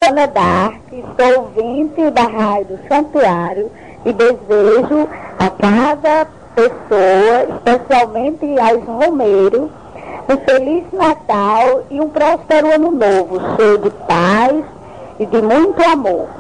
Ana Dark, sou ouvinte da Rádio Santuário e desejo a cada pessoa, especialmente aos romeiros, um Feliz Natal e um próspero Ano Novo, cheio de paz e de muito amor.